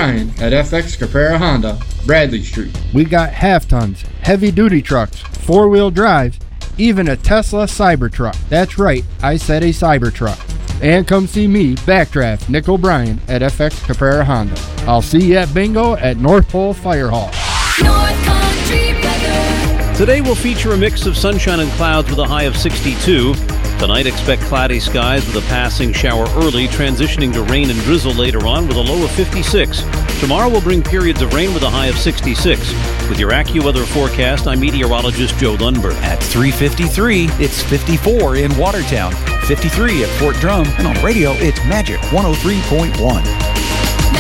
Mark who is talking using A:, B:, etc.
A: Bryan at FX Caprera Honda, Bradley Street.
B: We got half-tons, heavy-duty trucks, four-wheel drives, even a Tesla Cybertruck. That's right, I said a Cybertruck. And come see me, Backdraft, Nick O'Brien at FX Caprera Honda. I'll see you at Bingo at North Pole Fire Hall.
C: North Country weather.
D: Today will feature a mix of sunshine and clouds with a high of 62. Tonight, expect cloudy skies with a passing shower early, transitioning to rain and drizzle later on with a low of 56. Tomorrow will bring periods of rain with a high of 66. With your AccuWeather forecast, I'm meteorologist Joe Lundberg.
E: At 3:53, it's 54 in Watertown, 53 at Fort Drum, and on radio, it's Magic 103.1.